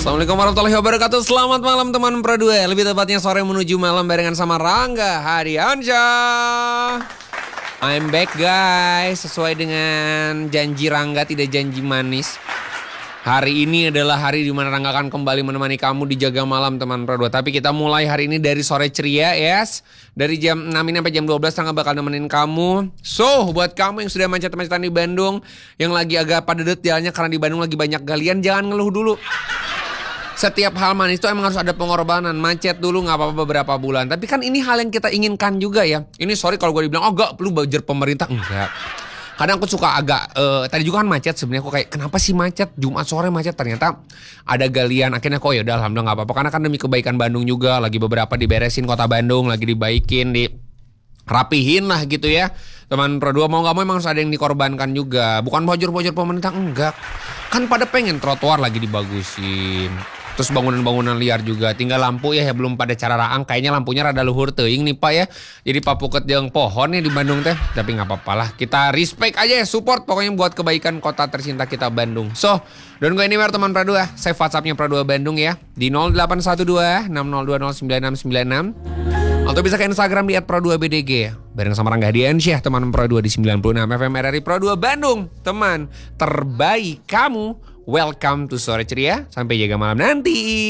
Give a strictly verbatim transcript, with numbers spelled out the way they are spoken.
Assalamualaikum warahmatullahi wabarakatuh. Selamat malam teman Pro dua. Lebih tepatnya sore menuju malam barengan sama Rangga Hadiansyah. I'm back guys. Sesuai dengan janji Rangga, tidak janji manis. Hari ini adalah hari di mana Rangga akan kembali menemani kamu di Jaga Malam teman Pro dua. Tapi kita mulai hari ini dari sore ceria, yes. Dari jam enam ini sampai jam dua belas Rangga bakal nemenin kamu. So, buat kamu yang sudah macet-macetan di Bandung, yang lagi agak padat jalannya karena di Bandung lagi banyak galian, jangan ngeluh dulu. Setiap hal manis itu emang harus ada pengorbanan. Macet dulu gak apa-apa beberapa bulan. Tapi kan ini hal yang kita inginkan juga ya. Ini sorry kalau gue dibilang, oh gak perlu belajar pemerintah. Enggak. Kadang aku suka agak, uh, tadi juga kan macet sebenarnya. Aku kayak, kenapa sih macet? Jumat sore macet. Ternyata ada galian. Akhirnya kok ya udah alhamdulillah gak apa-apa. Karena kan demi kebaikan Bandung juga. Lagi beberapa diberesin kota Bandung. Lagi dibaikin, dirapihin lah gitu ya. Teman Pro dua mau gak mau emang harus ada yang dikorbankan juga. Bukan bojor-bojor pemerintah, enggak. Kan pada pengen trotoar lagi dibagusin. Terus bangunan-bangunan liar juga. Tinggal lampu ya, ya belum pada cara raang. Kayaknya lampunya rada luhur teuing nih Pak ya. Jadi papuket jeung pohon nih di Bandung teh. Tapi gak apa-apa lah. Kita respect aja ya, support pokoknya buat kebaikan kota tercinta kita Bandung. So, don't go anywhere teman Pro dua. Save WhatsApp-nya Pro dua Bandung ya. Di nol delapan satu dua enam nol dua nol sembilan enam sembilan enam. Atau bisa ke Instagram di et pro dua b d g ya. Bareng sama Rangga Hadiansyah teman Pro dua di sembilan puluh enam F M R R I Pro dua Bandung. Teman terbaik kamu. Welcome to Sore Ceria. Sampai jaga malam nanti.